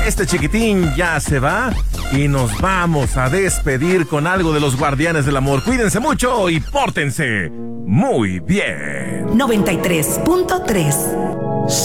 Este chiquitín ya se va y nos vamos a despedir con algo de los Guardianes del Amor. Cuídense mucho y pórtense muy bien. 93.3